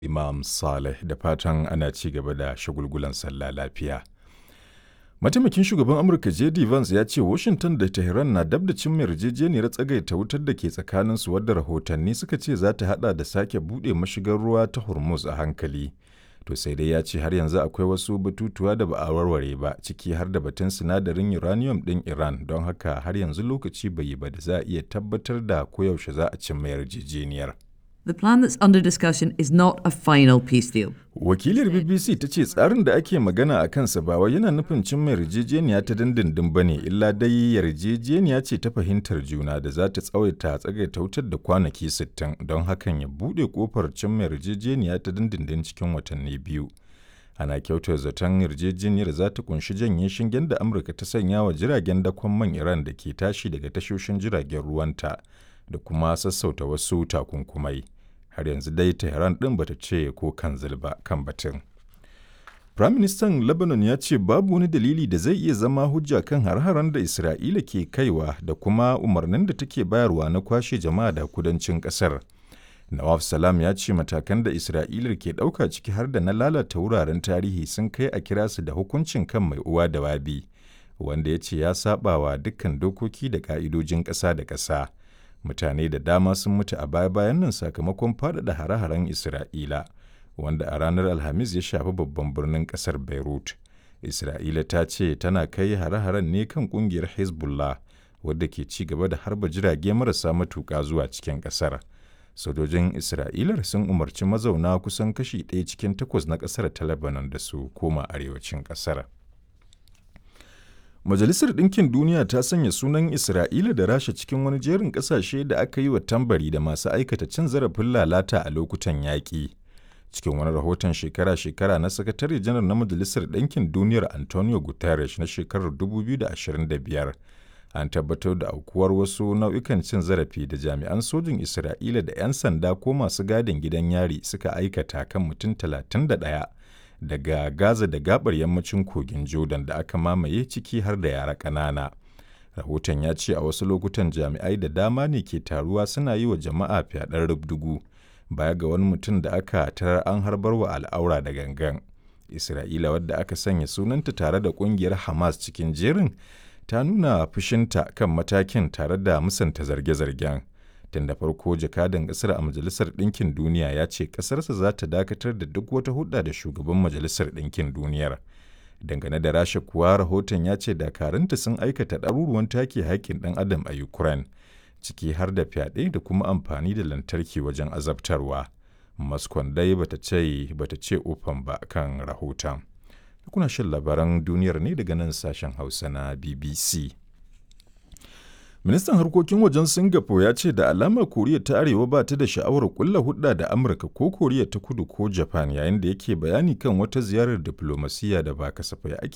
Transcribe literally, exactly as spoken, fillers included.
Imam Saleh da fatan ana ci gaba da shagulgulan sallah lafiya. Mataimakin shugaban Amurka J D Vance ya ce Washington da Tehran na dab da cimma yarjejeniyar tsagaita wutar da ke tsakaninsu wadda rahotanni suka ce za ta hada da sake buɗe mashigar ruwa ta Hormuz a hankali. To sai dai ya ce har yanzu akwai wasu batutuwa da ba a warware ba ciki har da batun sinadarin uranium ɗin Iran don haka har yanzu lokaci bai yi ba da za a iya tabbatar da koyaushe za a cimma yarjejeniyar. The plan that's under discussion is not a final peace deal. Wakilar B B C ta ce tsarin da ake magana a kansa ba wai yana nufin cimma yarjejeniya ta dindindin ba ne, illa dai yarjejeniya ce ta fahimtar juna da za ta tsawaita tsagaita wutar da kwanaki sittin don hakan ya buɗe kofar cimma yarjejeniya ta dindindin cikin watanni biyu. Ana kyautar zaton yarjejeniyar za ta kunshi janye shingen da Amurka ta sanya wa jiragen dakon man Iran da ke tashi daga tashoshin jiragen ruwanta da kuma sassauta wasu takunkumai. Har yanzu dai Tehran ɗin bata ce ko kan zilba kan batun. Firaministan Lebanon ya ce babu wani dalili da zai iya zama hujja kan har-haren da Isra'ila ke kaiwa da kuma umarnin da take bayarwa na kwashe jama'a da kudancin ƙasar. Nawaf Salam ya ce matakan da Isra'ila ke ɗauka ciki har da na lalata wuraren tarihi sun kai a kira su da hukuncin kan mai uwa da wabi, wanda ya ce ya saɓa wa dukkan dokoki da ƙa'idojin ƙasa da ƙasa. Mutane da dama sun mutu a baya-bayan nan sakamakon faɗaɗa hare-haren Isra'ila, wanda a ranar Alhamis ya shafi babban birnin ƙasar Beirut. Isra'ila ta ce tana kai hare-haren ne kan ƙungiyar Hezbollah, wadda ke ci gaba da harba jirage marasa matuƙa zuwa cikin ƙasar. Sojojin Isra'ilar sun umarci mazauna kusan kashi ɗaya cikin takwas na ƙasar ta Lebanon da su koma arewacin ƙasar. Majalisar Ɗinkin Duniya ta sanya sunan Isra'ila da Rasha cikin wani jerin ƙasashe da aka yi wa tambari da masu aikata cin zarafin lalata a lokutan yaƙi. Cikin wani rahoton shekara-shekara na Sakatare Janar na Majalisar Ɗinkin Duniyar Antonio Guterres na shekarar dubu biyu da ashirin da biyar, an tabbatar da aukuwar wasu nau'ikan cin zarafi da jami'an sojin Isra'ila da 'yan sanda ko masu gadin gidan yari suka aikata kan mutum talatin da ɗaya. Daga Gaza da gabar yammacin kogin Jordan da aka mamaye ciki har da yara ƙanana. Rahoton ya ce a wasu lokutan jami'ai da dama ne ke taruwa suna yi wa jama'a fyaɗar rubdugu baya ga wani mutum da aka tarar an harbar wa al'aura da gangan. Isra'ila wadda aka sanya sunanta tare da ƙungiyar Hamas cikin jerin ta nuna fushinta kan matakin tare da musanta zarge-zargen. Tun da farko jakadan ƙasar a Majalisar Ɗinkin Duniya ya ce ƙasarsa za ta dakatar da duk wata hulɗa da shugaban Majalisar Ɗinkin Duniyar. Dangane da Rasha kuwa rahoton ya ce dakarunta sun aikata ɗaruruwan take haƙƙin ɗan adam a Ukraine, ciki har da fyaɗe da kuma amfani da lantarki wajen azabtarwa. Moscow dai bata ce bata ce ufan ba kan rahoton. Kuna shan labaran duniyar ne daga nan sashen Hausa na B B C. Ministan harkokin wajen Singapore ya ce da alama Koriya ta Arewa ba ta da sha'awar kulla hudda da Amurka ko Koriya ta Kudu ko Japan yayin da yake bayani kan wata ziyarar diflomasiyya da ba kasafai ake